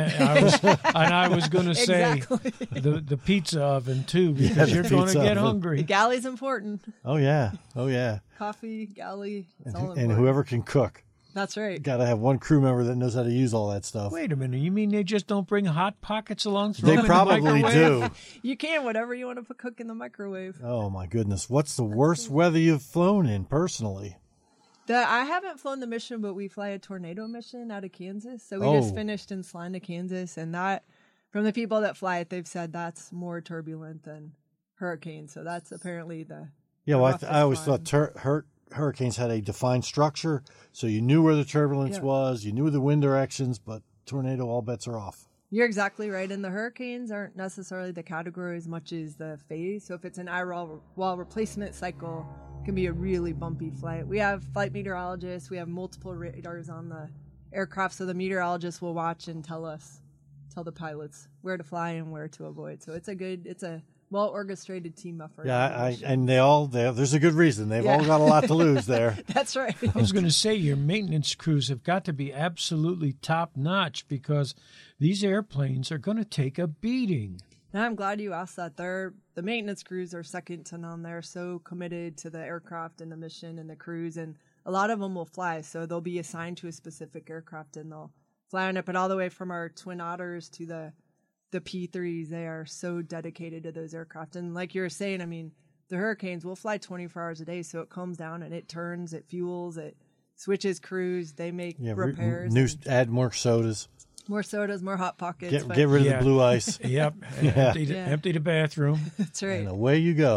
I was going to say Exactly. the pizza oven too, because Yeah, the you're going to pizza get oven. The hungry. galley's important. Oh yeah. Coffee, galley, it's all And important. whoever can cook. That's right. Got to have one crew member that knows how to use all that stuff. Wait a minute, you mean they just don't bring hot pockets along? Throw They them in the probably microwave? do. You can, whatever you want to put cook in the microwave. Oh my goodness. What's the worst weather you've flown in personally? I haven't flown the mission, but we fly a tornado mission out of Kansas. So we Oh. just finished in Salina, Kansas, and that, from the people that fly it, they've said that's more turbulent than hurricane. So that's apparently the Yeah, the well, roughest I always one. thought hurricanes had a defined structure, so you knew where the turbulence Yeah. was, you knew the wind directions, but tornado, all bets are off. You're exactly right. And the hurricanes aren't necessarily the category as much as the phase. So if it's an wall replacement cycle, it can be a really bumpy flight. We have flight meteorologists. We have multiple radars on the aircraft. So the meteorologists will watch and tell the pilots where to fly and where to avoid. So it's a well orchestrated team effort. Yeah, and there's a good reason. They've all Yeah. got a lot to lose there. That's right. I was going to say your maintenance crews have got to be absolutely top notch because these airplanes are going to take a beating. Now, I'm glad you asked that. The maintenance crews are second to none. They're so committed to the aircraft and the mission and the crews, and a lot of them will fly. So they'll be assigned to a specific aircraft and they'll fly on it. But all the way from our Twin Otters to the P3s, they are so dedicated to those aircraft. And like you were saying, I mean, the Hurricanes will fly 24 hours a day. So it comes down and it turns, it fuels, it switches crews. They make repairs. Add more sodas. More sodas, more Hot Pockets. Get rid of the blue ice. Yep. Yeah. Empty the bathroom. That's right. And away you go.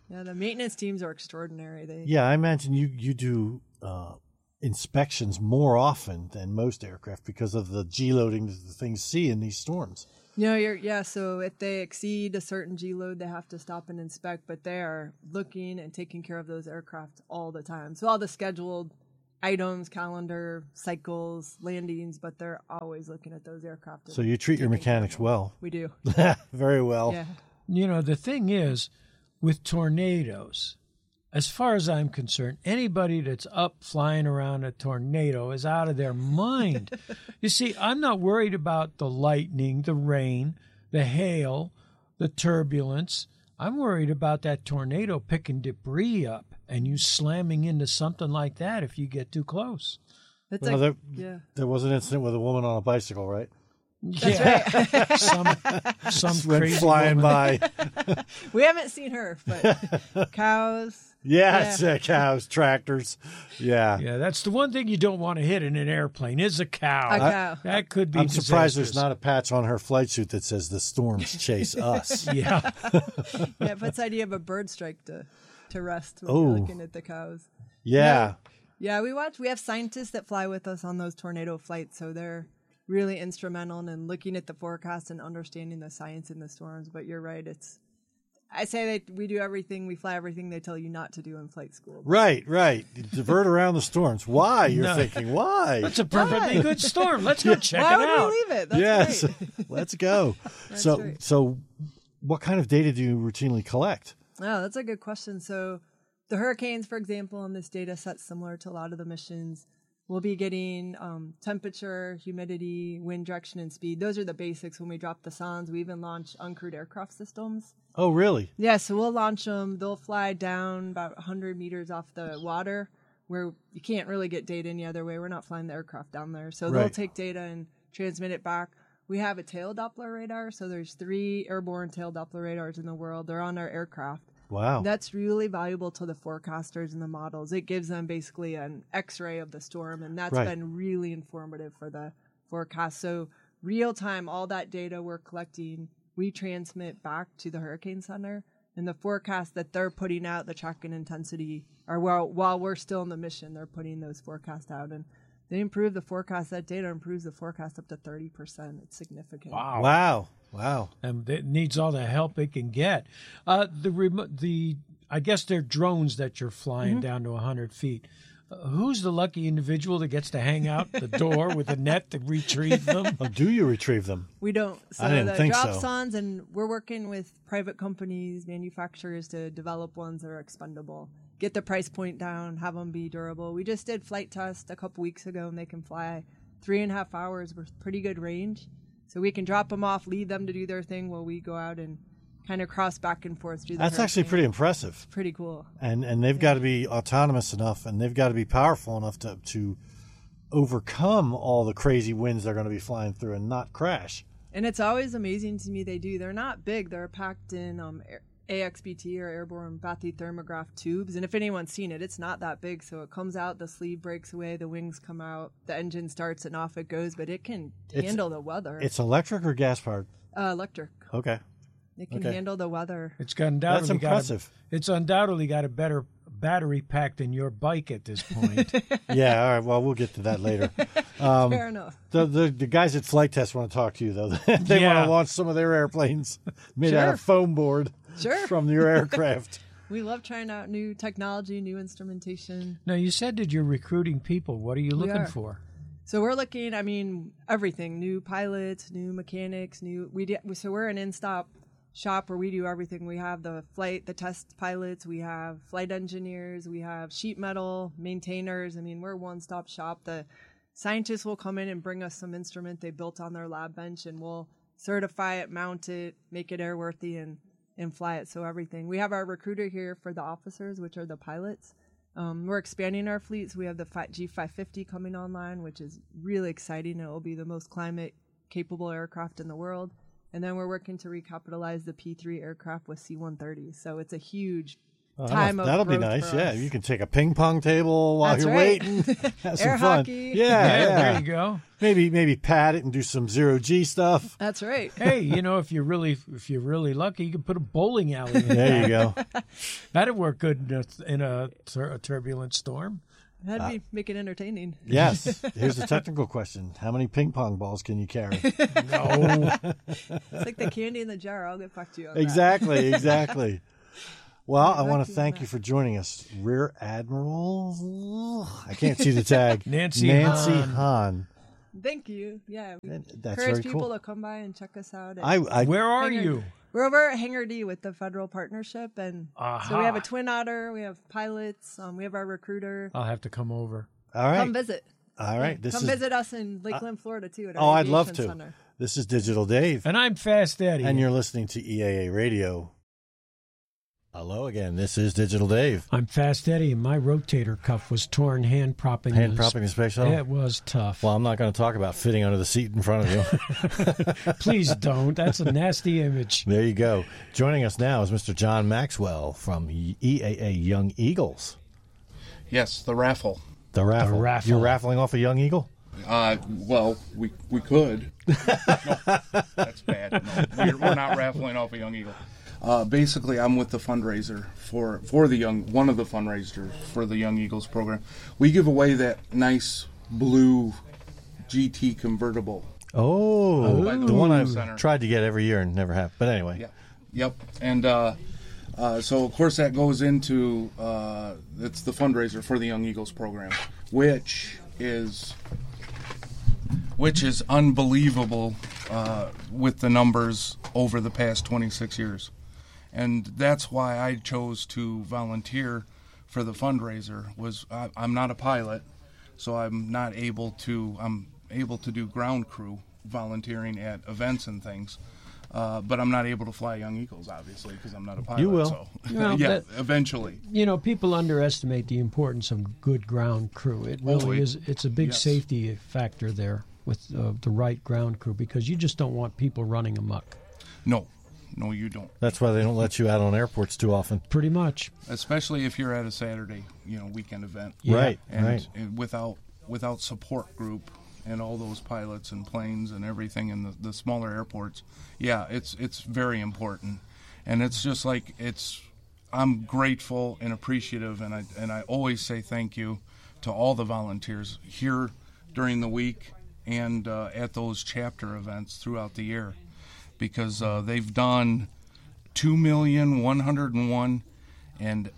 Yeah, the maintenance teams are extraordinary. Yeah, I imagine you do inspections more often than most aircraft because of the G-loading that the things see in these storms. No, so if they exceed a certain G load, they have to stop and inspect, but they are looking and taking care of those aircraft all the time. So all the scheduled items, calendar, cycles, landings, but they're always looking at those aircraft. So you treat your mechanics well. We do. Very well. Yeah. You know, the thing is, with tornadoes, as far as I'm concerned, anybody that's up flying around a tornado is out of their mind. You see, I'm not worried about the lightning, the rain, the hail, the turbulence. I'm worried about that tornado picking debris up and you slamming into something like that if you get too close. There was an incident with a woman on a bicycle, right? That's right. some went crazy flying woman. by. We haven't seen her, but cows. Yes, cows, tractors. Yeah. Yeah, that's the one thing you don't want to hit in an airplane is a cow. A cow. That could be I'm surprised disastrous. there's not a patch on her flight suit that says the storms chase us. Yeah. Yeah, it puts the idea of a bird strike to rest when you're looking at the cows. Yeah. Yeah, we have scientists that fly with us on those tornado flights, so they're really instrumental in looking at the forecast and understanding the science in the storms. But you're right, I say that we do everything, we fly everything they tell you not to do in flight school. Right. Divert around the storms. Why? You're thinking, why? That's a perfectly good storm. Let's go check Why it would out. we leave it? That's great. Let's go. That's so, right. so what kind of data do you routinely collect? Oh, that's a good question. So the hurricanes, for example, on this data set, similar to a lot of the missions, we'll be getting temperature, humidity, wind direction, and speed. Those are the basics when we drop the SONs. We even launch uncrewed aircraft systems. Oh, really? Yeah, so we'll launch them. They'll fly down about 100 meters off the water where you can't really get data any other way. We're not flying the aircraft down there. So they'll take data and transmit it back. We have a tail Doppler radar. So there's 3 airborne tail Doppler radars in the world. They're on our aircraft. Wow. That's really valuable to the forecasters and the models. It gives them basically an X-ray of the storm, and that's been really informative for the forecast. So real time, all that data we're collecting, we transmit back to the Hurricane Center, and the forecast that they're putting out, the tracking intensity, or while we're still in the mission, they're putting those forecasts out, and they improve the forecast. That data improves the forecast up to 30%. It's significant. Wow. And it needs all the help it can get. I guess they're drones that you're flying down to 100 feet. Who's the lucky individual that gets to hang out the door with a net to retrieve them? Oh, do you retrieve them? We don't. So I didn't think so. SONs, and we're working with private companies, manufacturers to develop ones that are expendable. Get the price point down, have them be durable. We just did flight test a couple weeks ago, and they can fly 3.5 hours with pretty good range. So we can drop them off, lead them to do their thing while we go out and kind of cross back and forth through the That's actually pretty impressive. It's pretty cool. And they've got to be autonomous enough, and they've got to be powerful enough to overcome all the crazy winds they're going to be flying through and not crash. And it's always amazing to me they do. They're not big. They're packed in AXBT or airborne bathythermograph tubes. And if anyone's seen it, it's not that big. So it comes out, the sleeve breaks away, the wings come out, the engine starts, and off it goes. But it can handle the weather. It's electric or gas-powered? Electric. Okay. It can handle the weather. It's undoubtedly That's impressive. It's undoubtedly got a better battery pack than your bike at this point. Yeah, all right. Well, we'll get to that later. Fair enough. The guys at Flight Test want to talk to you, though. They want to launch some of their airplanes made out of foam board from your aircraft. We love trying out new technology, new instrumentation. Now, you said that you're recruiting people. What are you looking for? So we're looking, everything, new pilots, new mechanics, so we're an in-stop shop where we do everything. We have the test pilots, we have flight engineers, we have sheet metal maintainers. We're a one-stop shop. The scientists will come in and bring us some instrument they built on their lab bench, and we'll certify it, mount it, make it airworthy, and fly it. So everything. We have our recruiter here for the officers, which are the pilots. We're expanding our fleet, so we have the G550 coming online, which is really exciting. It will be the most climate-capable aircraft in the world. And then we're working to recapitalize the P-3 aircraft with C-130. So it's a huge time of that'll be growth nice. for Yeah, us. you can take a ping pong table while That's you're right. waiting. Have some Air fun. hockey. Yeah, there you go. Maybe pat it and do some 0G stuff. That's right. Hey, if you're really lucky, you can put a bowling alley in There you go. That'd work good in a turbulent storm. That'd be make it entertaining. Yes. Here's the technical question: how many ping pong balls can you carry? No. It's like the candy in the jar. I'll get back to you on that. Exactly. Well, I want to lucky thank on you for joining us, Rear Admiral. I can't see the tag. Nancy Hahn. Thank you. Yeah, we That's encourage very people cool. to come by and check us out. Where are Hangar- you? We're over at Hangar D with the federal partnership, and so we have a Aha. twin otter, we have pilots, we have our recruiter. I'll have to come over. All right. Come visit. All right. Come visit us in Lakeland, Florida, too. At our Oh, I'd love aviation to. center. This is Digital Dave. And I'm Fast Eddie. And you're listening to EAA Radio. Hello again. This is Digital Dave. I'm Fast Eddie, and my rotator cuff was torn hand propping the space shuttle? It was tough. Well, I'm not going to talk about fitting under the seat in front of you. Please don't. That's a nasty image. There you go. Joining us now is Mr. John Maxwell from EAA Young Eagles. Yes, the raffle. The raffle. The raffle. You're raffling off a Young Eagle? Well, we could. No, that's bad. No, we're not raffling off a Young Eagle. Basically, I'm with the fundraiser for the one of the fundraisers for the Young Eagles program. We give away that nice blue GT convertible. Oh, By the one I've Center. tried to get every year and never have. But anyway. Yeah. Yep. And so, of course, that goes into it's the fundraiser for the Young Eagles program, which is unbelievable with the numbers over the past 26 years. And that's why I chose to volunteer for the fundraiser. I'm not a pilot, so I'm able to do ground crew volunteering at events and things. But I'm not able to fly Young Eagles, obviously, because I'm not a pilot. You will. So. Well, yeah, eventually. People underestimate the importance of good ground crew. It really is. It's a big safety factor there with the right ground crew, because you just don't want people running amok. No, you don't. That's why they don't let you out on airports too often. Pretty much. Especially if you're at a Saturday, weekend event. Yeah. Right. And without support group and all those pilots and planes and everything in the smaller airports, it's very important. And it's just like I'm grateful and appreciative, and I always say thank you to all the volunteers here during the week and at those chapter events throughout the year, because they've done 2,101,000 and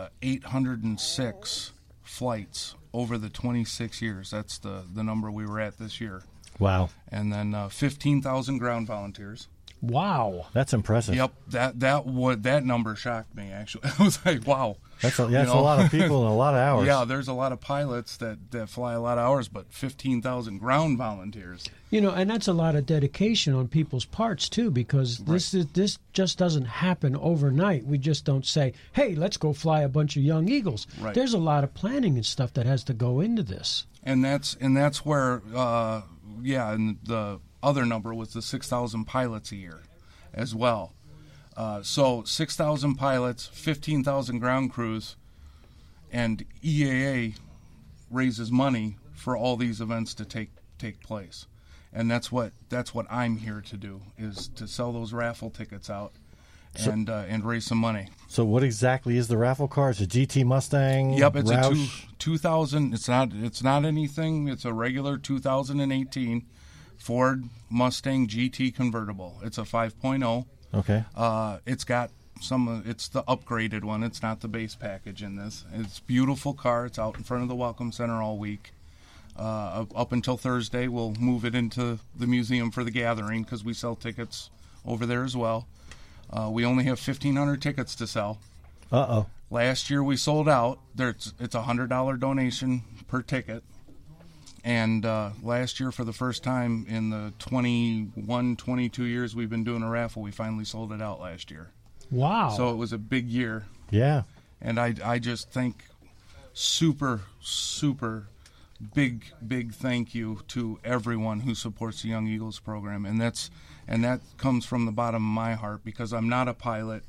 806 flights over the 26 years. That's the number we were at this year. Wow. And then 15,000 ground volunteers. Wow. That's impressive. Yep, that number shocked me, actually. I was like, wow. That's a lot of people and a lot of hours. Yeah, there's a lot of pilots that fly a lot of hours, but 15,000 ground volunteers. And that's a lot of dedication on people's parts, too, because this just doesn't happen overnight. We just don't say, hey, let's go fly a bunch of Young Eagles. Right. There's a lot of planning and stuff that has to go into this. And that's where, and the other number was the 6,000 pilots a year as well. So 6,000 pilots, 15,000 ground crews, and EAA raises money for all these events to take place. And that's what I'm here to do, is to sell those raffle tickets out and raise some money. So what exactly is the raffle car? It's a GT Mustang? Yep, it's Roush? a 2000. It's not anything. It's a regular 2018 Ford Mustang GT convertible. It's a 5.0. Okay. It's got it's the upgraded one. It's not the base package in this. It's a beautiful car. It's out in front of the Welcome Center all week. Up until Thursday, we'll move it into the museum for the gathering, because we sell tickets over there as well. We only have 1,500 tickets to sell. Uh-oh. Last year we sold out. It's a $100 donation per ticket. And last year, for the first time in the 21, 22 years we've been doing a raffle, we finally sold it out last year. Wow. So it was a big year. Yeah. And I just think super, super big thank you to everyone who supports the Young Eagles program. And that comes from the bottom of my heart, because I'm not a pilot,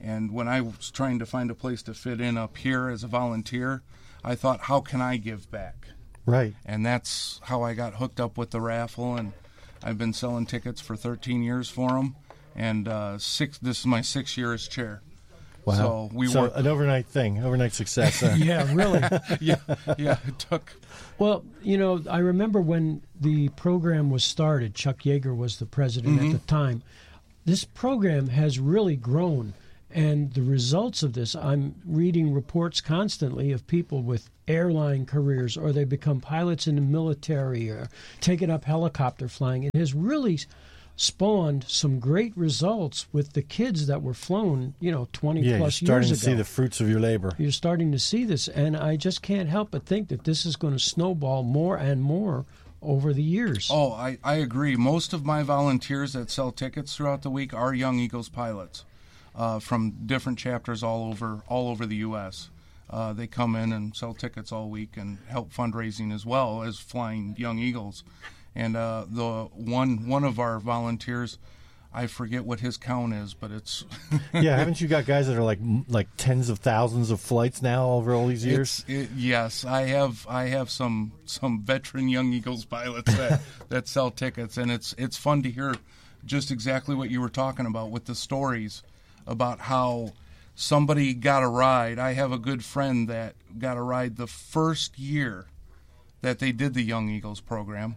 And when I was trying to find a place to fit in up here as a volunteer, I thought, how can I give back? Right. And that's how I got hooked up with the raffle, and I've been selling tickets for 13 years for them, and this is my 6th year as chair. Wow. So an overnight thing, overnight success. Yeah, really. yeah, it took. Well, I remember when the program was started, Chuck Yeager was the president at the time. This program has really grown, and the results of this, I'm reading reports constantly of people with airline careers, or they become pilots in the military, or taking up helicopter flying. It has really spawned some great results with the kids that were flown, 20 plus years ago. You're starting to see the fruits of your labor. You're starting to see this, and I just can't help but think that this is going to snowball more and more over the years. Oh, I agree. Most of my volunteers that sell tickets throughout the week are Young Eagles pilots from different chapters all over the U.S. They come in and sell tickets all week and help fundraising as well as flying Young Eagles. And the one of our volunteers, I forget what his count is, but it's yeah. Haven't you got guys that are like tens of thousands of flights now over all these years? Yes, I have some veteran Young Eagles pilots that sell tickets, and it's fun to hear just exactly what you were talking about with the stories about how somebody got a ride. I have a good friend that got a ride the first year that they did the Young Eagles program.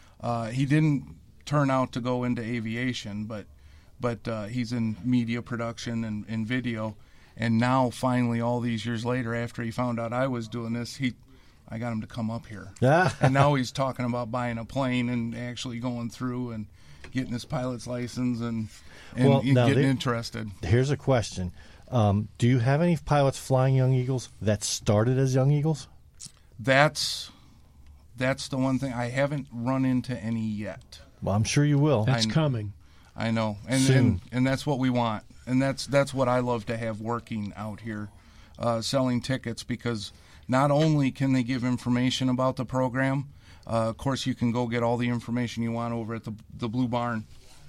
He didn't turn out to go into aviation, but he's in media production and video. And now, finally, all these years later, after he found out I was doing this, I got him to come up here. And now he's talking about buying a plane and actually going through and getting his pilot's license and getting interested. Here's a question. Do you have any pilots flying Young Eagles that started as Young Eagles? That's the one thing. I haven't run into any yet. Well, I'm sure you will. That's coming. I know. Soon. And that's what we want. And that's what I love to have working out here, selling tickets, because not only can they give information about the program, of course you can go get all the information you want over at the Blue Barn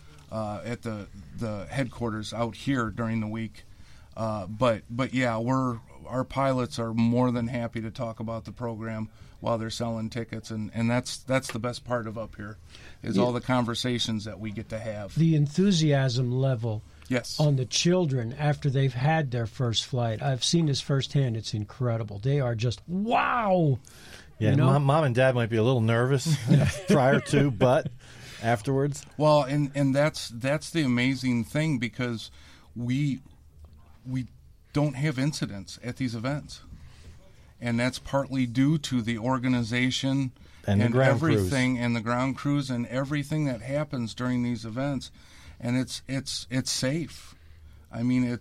at the headquarters out here during the week. But yeah, our pilots are more than happy to talk about the program while they're selling tickets, and that's the best part of up here is all the conversations that we get to have. The enthusiasm level yes. on the children after they've had their first flight. I've seen this firsthand. It's incredible. They are just, wow! Yeah, mom and dad might be a little nervous prior to, but afterwards. Well, and that's the amazing thing, because we don't have incidents at these events. And that's partly due to the organization and everything crews. And the ground crews and everything that happens during these events. And it's safe. I mean,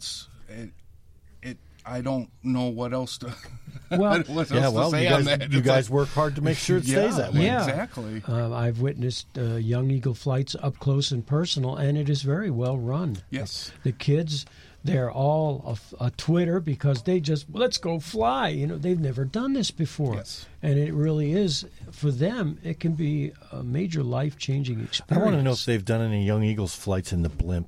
I don't know what else to say on that. You guys work hard to make sure it stays that way. Yeah, exactly. I've witnessed Young Eagle flights up close and personal, and it is very well run. Yes. The kids, they're all a Twitter because they just, let's go fly. They've never done this before. Yes. And it really is, for them, it can be a major life-changing experience. I want to know if they've done any Young Eagles flights in the blimp.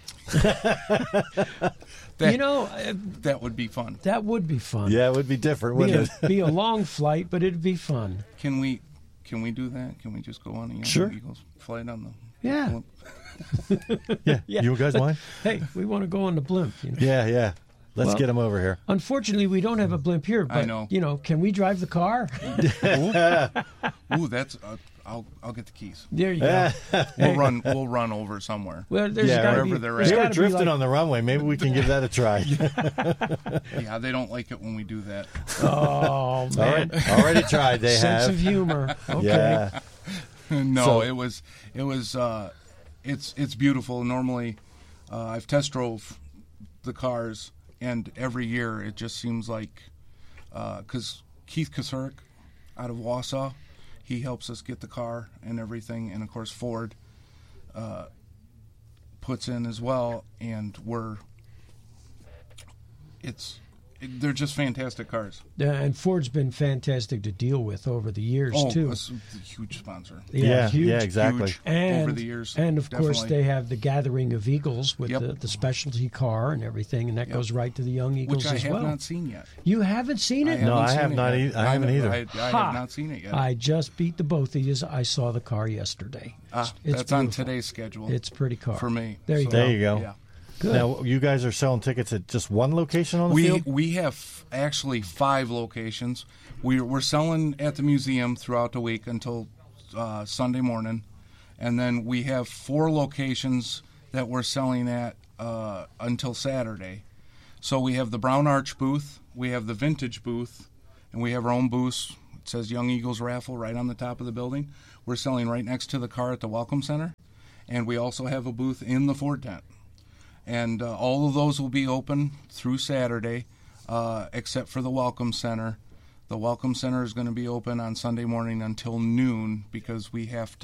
That would be fun. That would be fun. Yeah, it would be different, wouldn't it? Be a long flight, but it'd be fun. Can we do that? Can we just go on a Young Eagles flight on the blimp? Yeah. You guys mind? Hey, we want to go on the blimp. Yeah. Let's get them over here. Unfortunately, we don't have a blimp here, but I know. Can we drive the car? Ooh, that's I'll get the keys. There you go. We'll run over somewhere. Well, there's wherever they're at. They were drifting on the runway. Maybe we can give that a try. Yeah, they don't like it when we do that. Oh man, already tried. They sense of humor. Okay. Yeah. No, it was it's beautiful. Normally, I've test drove the cars, and every year it just seems like because Keith Kosurik out of Wausau, he helps us get the car and everything, and of course Ford puts in as well, and it's they're just fantastic cars. And Ford's been fantastic to deal with over the years, too. It's a huge sponsor. Yeah, huge. yeah, exactly. Huge And, over the years. and of course, definitely. they have the Gathering of Eagles with Yep. the specialty car and everything, and that goes right to the Young Eagles Which I as have well. not seen yet. You haven't seen it? No, I seen have it not. yet. I haven't either. I have not seen it yet. I just beat the both of you. I saw the car yesterday. That's beautiful. on today's schedule. It's a pretty car. For me. There you So, go. There you go. Yeah. Good. Now, you guys are selling tickets at just one location on the field? We have actually 5 locations. We're selling at the museum throughout the week until Sunday morning, and then we have 4 locations that we're selling at until Saturday. So we have the Brown Arch booth, we have the Vintage booth, and we have our own booths. It says Young Eagles Raffle right on the top of the building. We're selling right next to the car at the Welcome Center, and we also have a booth in the Ford tent. And all of those will be open through Saturday, except for the Welcome Center. The Welcome Center is going to be open on Sunday morning until noon because we have to